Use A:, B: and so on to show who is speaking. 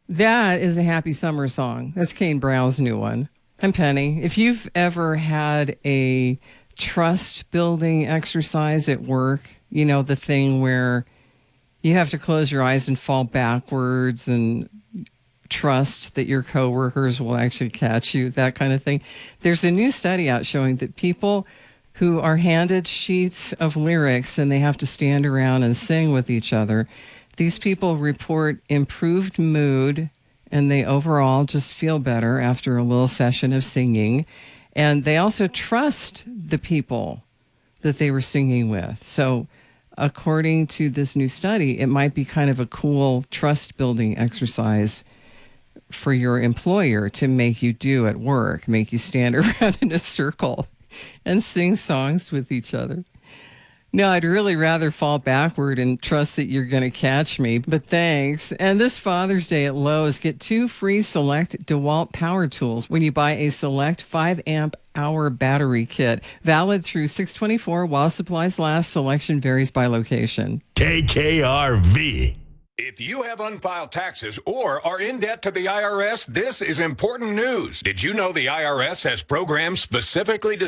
A: That is a happy summer song. That's Kane Brown's new one. I'm Penny. If you've ever had a trust building exercise at work, you know, the thing where you have to close your eyes and fall backwards and trust that your coworkers will actually catch you, that kind of thing. There's a new study out showing that people who are handed sheets of lyrics and they have to stand around and sing with each other, these people report improved mood and they overall just feel better after a little session of singing. And they also trust the people that they were singing with. So according to this new study, it might be kind of a cool trust building exercise for your employer to make you do at work, make you stand around in a circle and sing songs with each other. No, I'd really rather fall backward and trust that you're going to catch me, but thanks. And this Father's Day at Lowe's, get 2 free Select DeWalt power tools when you buy a Select 5-amp hour battery kit. Valid through 6/24 while supplies last. Selection varies by location.
B: KKRV.
C: If you have unfiled taxes or are in debt to the IRS, this is important news. Did you know the IRS has programs specifically